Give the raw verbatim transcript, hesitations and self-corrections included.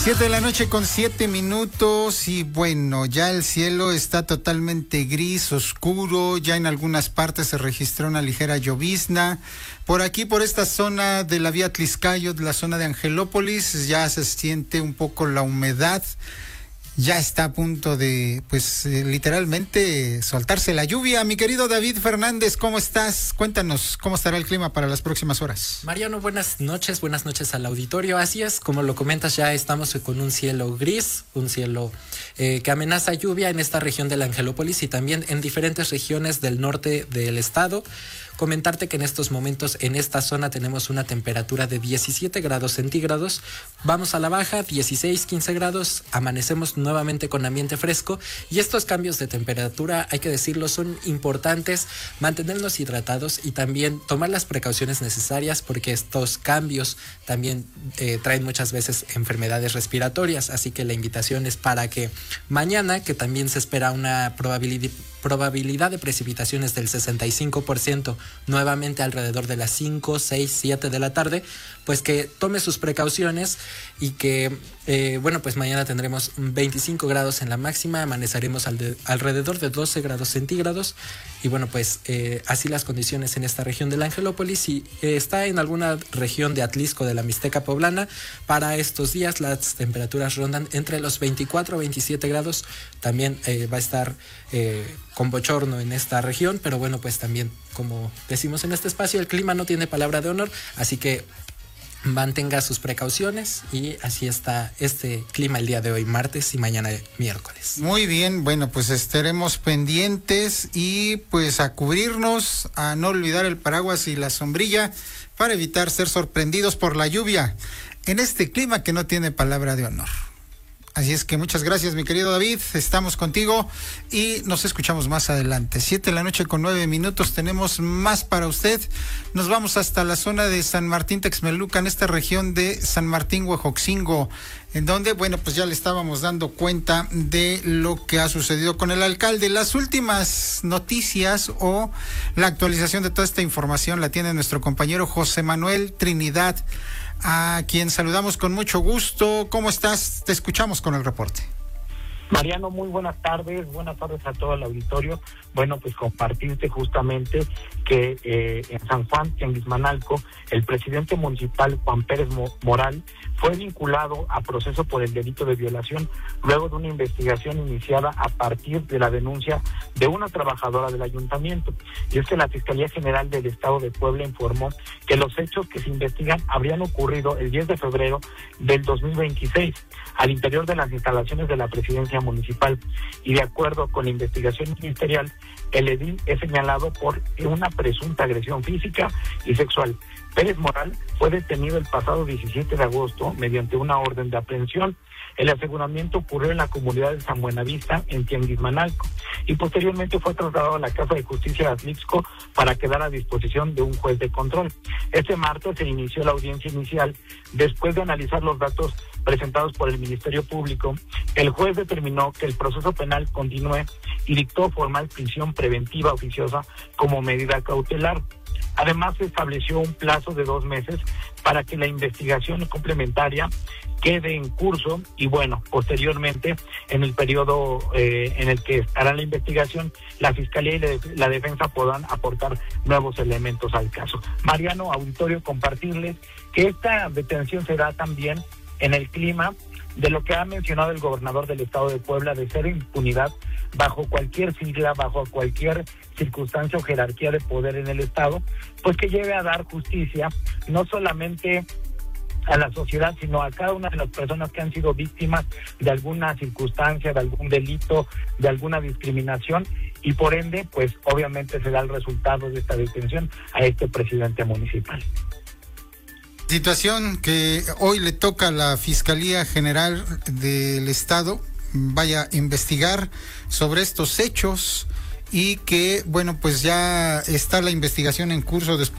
Siete de la noche con siete minutos y bueno, ya el cielo está totalmente gris, oscuro, ya en algunas partes se registró una ligera llovizna. Por aquí, por esta zona de la vía Tliscayot, la zona de Angelópolis, ya se siente un poco la humedad. Ya está a punto de, pues, eh, literalmente soltarse la lluvia. Mi querido David Fernández, ¿cómo estás? Cuéntanos, ¿cómo estará el clima para las próximas horas? Mariano, buenas noches, buenas noches al auditorio. Así es, como lo comentas, ya estamos con un cielo gris, un cielo eh, que amenaza lluvia en esta región de la Angelópolis y también en diferentes regiones del norte del estado. Comentarte que en estos momentos en esta zona tenemos una temperatura de diecisiete grados centígrados, vamos a la baja, dieciséis, quince grados, amanecemos nuevamente con ambiente fresco y estos cambios de temperatura, hay que decirlo, son importantes, mantenernos hidratados y también tomar las precauciones necesarias porque estos cambios también eh, traen muchas veces enfermedades respiratorias, así que la invitación es para que mañana, que también se espera una probabilidad probabilidad de precipitaciones del sesenta y cinco por ciento, nuevamente alrededor de las cinco, seis, siete de la tarde, pues que tome sus precauciones y que, eh, bueno, pues mañana tendremos veinticinco grados en la máxima, amaneceremos al de, alrededor de doce grados centígrados y bueno, pues eh, así las condiciones en esta región de la Angelópolis y eh, está en alguna región de Atlisco de la Mixteca Poblana. Para estos días las temperaturas rondan entre los veinticuatro a veintisiete grados, también eh, va a estar eh, con bochorno en esta región, pero bueno, pues también, como decimos en este espacio, el clima no tiene palabra de honor, así que mantenga sus precauciones y así está este clima el día de hoy, martes y mañana miércoles. Muy bien, bueno, pues estaremos pendientes y pues a cubrirnos, a no olvidar el paraguas y la sombrilla para evitar ser sorprendidos por la lluvia en este clima que no tiene palabra de honor. Así es que muchas gracias, mi querido David, estamos contigo y nos escuchamos más adelante. Siete de la noche con nueve minutos, tenemos más para usted. Nos vamos hasta la zona de San Martín Texmeluca, en esta región de San Martín Huejoxingo, en donde, bueno, pues ya le estábamos dando cuenta de lo que ha sucedido con el alcalde. Las últimas noticias o la actualización de toda esta información la tiene nuestro compañero José Manuel Trinidad, a quien saludamos con mucho gusto. ¿Cómo estás? Te escuchamos con el reporte. Mariano, muy buenas tardes, buenas tardes a todo el auditorio. Bueno, pues compartirte justamente que eh, en San Juan, Tianguismanalco, el presidente municipal Juan Pérez Moral fue vinculado a proceso por el delito de violación luego de una investigación iniciada a partir de la denuncia de una trabajadora del ayuntamiento. Y es que la Fiscalía General del Estado de Puebla informó que los hechos que se investigan habrían ocurrido el diez de febrero del dos mil veintiséis al interior de las instalaciones de la presidencia municipal, y de acuerdo con la investigación ministerial, el edil es señalado por una presunta agresión física y sexual. Pérez Moral fue detenido el pasado diecisiete de agosto mediante una orden de aprehensión. El aseguramiento ocurrió en la comunidad de San Buenavista, en Tianguismanalco, y posteriormente fue trasladado a la Casa de Justicia de Atlixco para quedar a disposición de un juez de control. Este martes se inició la audiencia inicial. Después de analizar los datos presentados por el Ministerio Público, el juez determinó que el proceso penal continúe y dictó formal prisión preventiva oficiosa como medida cautelar. Además, se estableció un plazo de dos meses para que la investigación complementaria quede en curso y, bueno, posteriormente, en el periodo eh, en el que estará la investigación, la Fiscalía y la, la Defensa podrán aportar nuevos elementos al caso. Mariano, auditorio, compartirles que esta detención se da también en el clima de lo que ha mencionado el gobernador del estado de Puebla, de cero impunidad bajo cualquier sigla, bajo cualquier circunstancia o jerarquía de poder en el estado, pues que lleve a dar justicia no solamente a la sociedad, sino a cada una de las personas que han sido víctimas de alguna circunstancia, de algún delito, de alguna discriminación, y por ende, pues obviamente se da el resultado de esta detención a este presidente municipal. Situación que hoy le toca a la Fiscalía General del Estado, vaya a investigar sobre estos hechos y que, bueno, pues ya está la investigación en curso después